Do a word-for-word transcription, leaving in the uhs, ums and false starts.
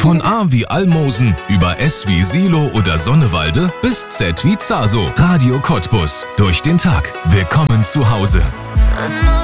Von A wie Almosen über S wie Silo oder Sonnewalde bis Z wie Zaso. Radio Cottbus. Durch den Tag. Willkommen zu Hause. I know